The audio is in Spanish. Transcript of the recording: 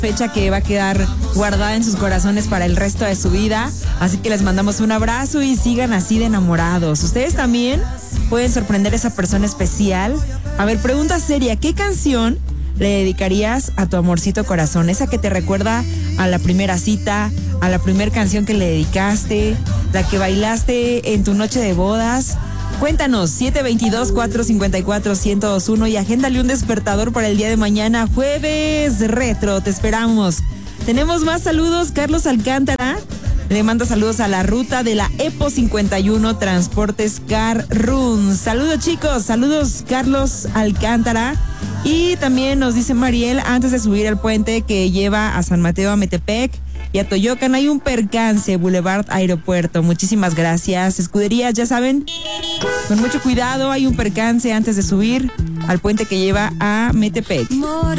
fecha que va a quedar guardada en sus corazones para el resto de su vida. Así que les mandamos un abrazo y sigan así de enamorados. Ustedes también pueden sorprender a esa persona especial. A ver, pregunta seria, ¿qué canción le dedicarías a tu amorcito corazón? Esa que te recuerda a la primera cita, a la primera canción que le dedicaste, la que bailaste en tu noche de bodas. Cuéntanos, 722-454-1021 y agéndale un despertador para el día de mañana, jueves retro, te esperamos. Tenemos más saludos. Carlos Alcántara le manda saludos a la ruta de la EPO 51 Transportes Car Run. Saludos, chicos, saludos Carlos Alcántara. Y también nos dice Mariel, antes de subir el puente que lleva a San Mateo, a Metepec y a Toyocan, hay un percance, Boulevard Aeropuerto. Muchísimas gracias. Escuderías, ya saben, con mucho cuidado, hay un percance antes de subir al puente que lleva a Metepec.